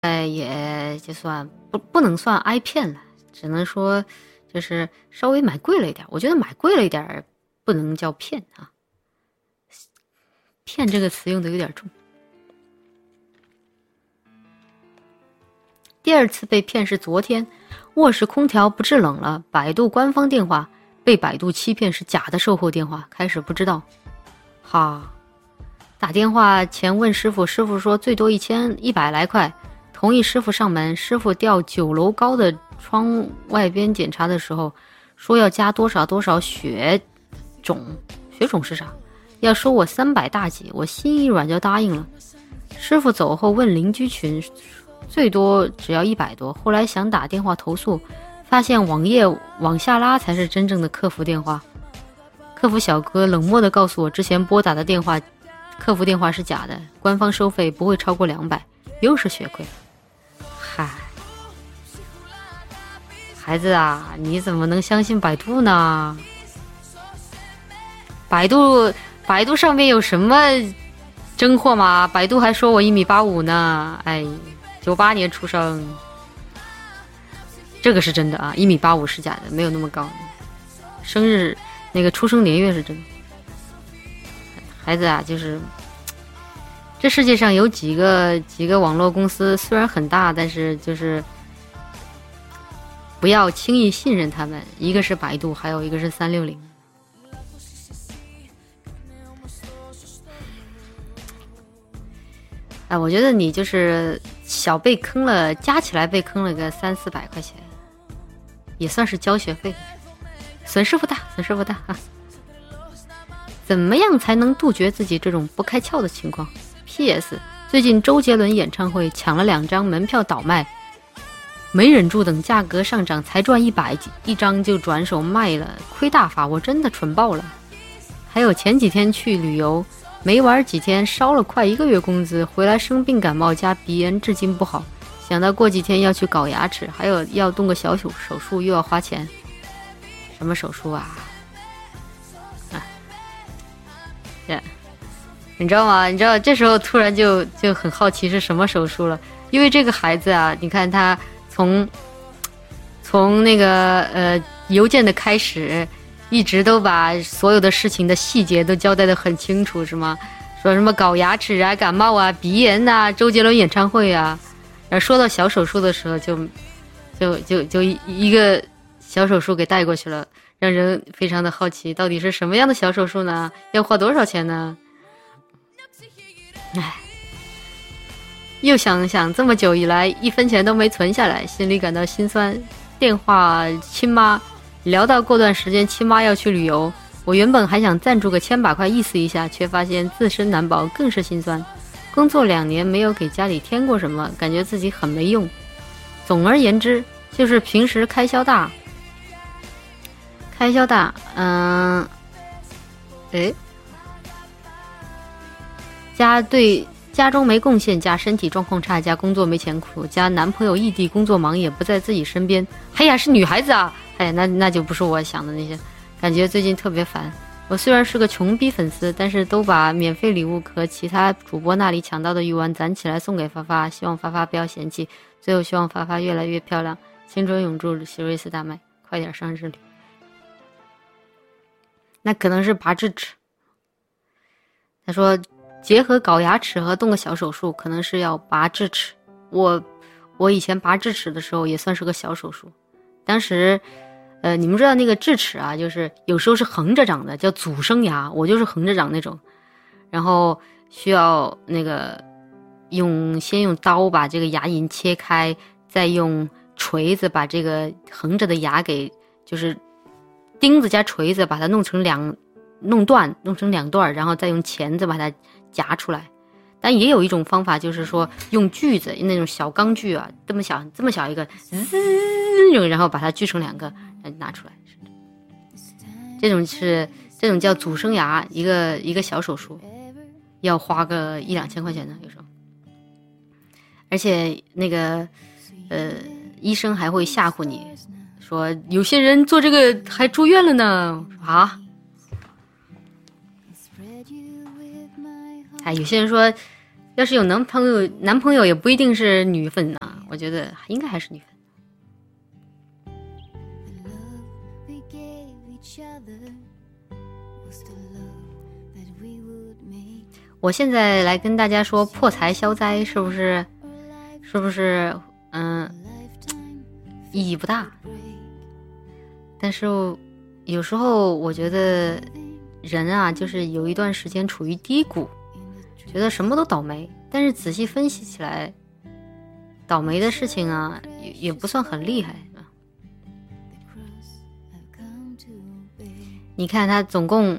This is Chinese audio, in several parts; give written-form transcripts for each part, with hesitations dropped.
也就算不能算挨骗了，只能说就是稍微买贵了一点。我觉得买贵了一点不能叫骗啊，骗这个词用的有点重。第二次被骗是昨天，卧室空调不制冷了，百度官方电话被百度欺骗是假的售后电话，开始不知道，打电话前问师傅，师傅说最多1100来块，同意师傅上门。师傅调9楼高的窗外边检查的时候，说要加多少多少血种，血种是啥？要收我300大几，我心一软就答应了。师傅走后问邻居群，最多只要100多。后来想打电话投诉，发现网页往下拉才是真正的客服电话。客服小哥冷漠地告诉我，之前拨打的电话客服电话是假的，官方收费不会超过200，又是血亏。嗨，孩子啊，你怎么能相信百度呢？百度上面有什么真货吗？百度还说我1.85米呢，哎，98年出生，这个是真的啊，1.85米是假的，没有那么高。生日那个出生年月是真的。孩子啊，就是这世界上有几个网络公司虽然很大，但是就是不要轻易信任他们。一个是百度，还有一个是360。我觉得你就是小被坑了，加起来被坑了个300-400块钱，也算是交学费，损失不大啊。怎么样才能杜绝自己这种不开窍的情况？ PS 最近周杰伦演唱会抢了2张门票倒卖，没忍住等价格上涨才赚100一张就转手卖了，亏大发，我真的蠢爆了。还有前几天去旅游，没玩几天烧了快1个月工资，回来生病感冒加鼻炎，至今不好。想到过几天要去搞牙齿，还有要动个小手术，又要花钱。什么手术啊？你知道吗？你知道这时候突然就很好奇是什么手术了，因为这个孩子啊，你看他从那个邮件的开始，一直都把所有的事情的细节都交代得很清楚，是吗？说什么搞牙齿啊、感冒啊、鼻炎啊、周杰伦演唱会啊，然后说到小手术的时候就一个小手术给带过去了，让人非常的好奇，到底是什么样的小手术呢？要花多少钱呢？又想想这么久以来1分钱都没存下来，心里感到心酸。电话亲妈，聊到过段时间亲妈要去旅游，我原本还想赞助个千把块意思一下，却发现自身难保，更是心酸。工作2年没有给家里添过什么，感觉自己很没用。总而言之，就是平时开销大。家中没贡献，加身体状况差，加工作没钱苦，加男朋友异地工作忙也不在自己身边。哎呀，是女孩子啊！哎呀，那就不是我想的那些，感觉最近特别烦。我虽然是个穷逼粉丝，但是都把免费礼物和其他主播那里抢到的鱼丸攒起来送给发发，希望发发不要嫌弃。最后希望发发越来越漂亮，青春永驻，希瑞斯大卖，快点上日历。那可能是拔智齿。他说结合搞牙齿和动个小手术，可能是要拔智齿。我以前拔智齿的时候也算是个小手术，当时你们知道那个智齿啊，就是有时候是横着长的，叫阻生牙，我就是横着长那种，然后需要那个先用刀把这个牙龈切开，再用锤子把这个横着的牙给就是钉子加锤子把它弄成2段，然后再用钳子把它夹出来。但也有一种方法，就是说用锯子，那种小钢锯啊，这么小一个，然后把它锯成2个，拿出来。这种叫阻生牙，一个小手术，要花个1-2千块钱呢，有时候。而且那个医生还会吓唬你，说有些人做这个还住院了呢啊。有些人说要是有男朋友也不一定是女粉啊，我觉得应该还是女粉。我现在来跟大家说破财消灾，是不是意义不大？但是有时候我觉得人啊，就是有一段时间处于低谷，觉得什么都倒霉，但是仔细分析起来，倒霉的事情啊也不算很厉害。你看他总共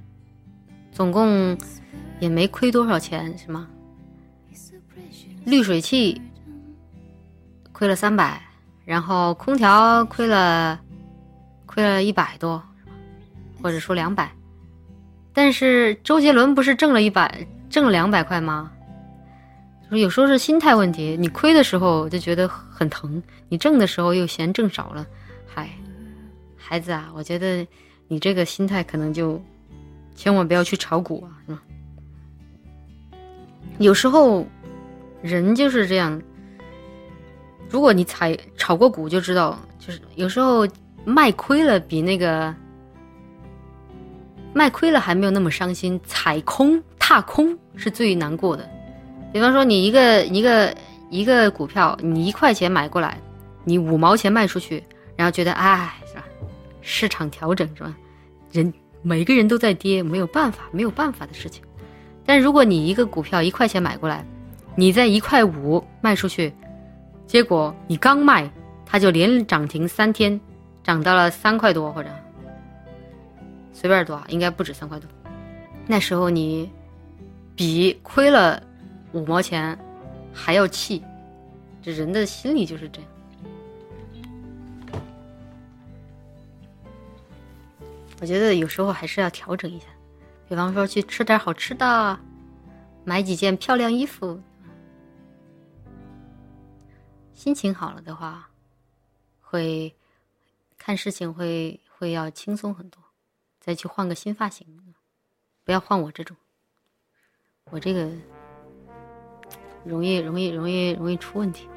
也没亏多少钱，是吗？滤水器亏了300，然后空调亏了100多，或者说200。但是周杰伦不是挣了200块吗？就是有时候是心态问题，你亏的时候就觉得很疼，你挣的时候又嫌挣少了。嗨，孩子啊，我觉得你这个心态可能就千万不要去炒股啊，是吧？有时候人就是这样，如果你炒过股就知道，就是有时候卖亏了还没有那么伤心，踏空是最难过的。比方说你一个股票，你1块钱买过来，你5毛钱卖出去，然后觉得是吧？市场调整是吧？每个人都在跌，没有办法的事情。但如果你一个股票1块钱买过来，你在1.5块卖出去，结果你刚卖，它就连涨停3天，涨到了3块多，或者随便多，应该不止3块多。那时候你比亏了5毛钱还要气，这人的心理就是这样。我觉得有时候还是要调整一下，比方说去吃点好吃的，买几件漂亮衣服。心情好了的话，会看事情会要轻松很多。再去换个新发型，不要换我这种，我这个容易出问题。